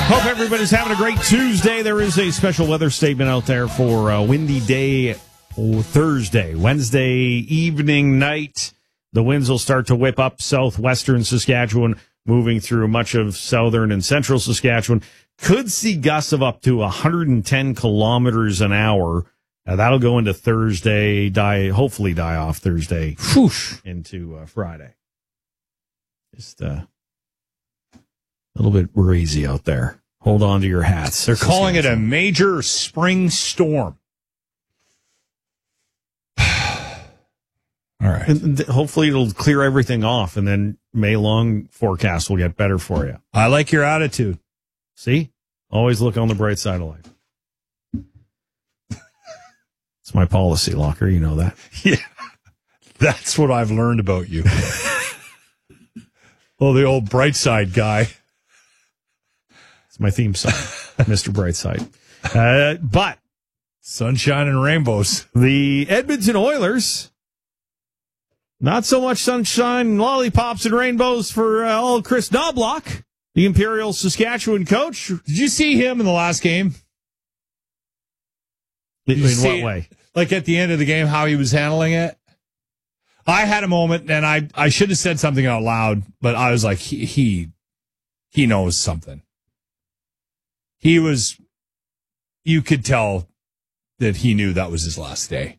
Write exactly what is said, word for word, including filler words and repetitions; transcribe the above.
Hope everybody's having a great Tuesday. There is a special weather statement out there for a windy day Thursday, Wednesday evening, night. The winds will start to whip up southwestern Saskatchewan, moving through much of southern and central Saskatchewan. Could see gusts of up to one hundred ten kilometers an hour. Uh, that'll go into Thursday, die, hopefully die off Thursday Whoosh. into uh, Friday. Just uh, a little bit breezy out there. Hold on to your hats. They're calling it a major spring storm. All right. And th- hopefully it'll clear everything off, and then May long forecast will get better for you. I like your attitude. See? Always look on the bright side of life. It's my policy, Locker. You know that. Yeah. That's what I've learned about you. Oh, the old bright side guy. It's my theme song, Mister Brightside. Uh, but sunshine and rainbows. The Edmonton Oilers, not so much sunshine, lollipops, and rainbows for uh, old Chris Knobloch, the Imperial Saskatchewan coach. Did you see him in the last game? In, in what way? Like at the end of the game, how he was handling it? I had a moment, and I, I should have said something out loud, but I was like, he he, he knows something. He was, you could tell that he knew that was his last day.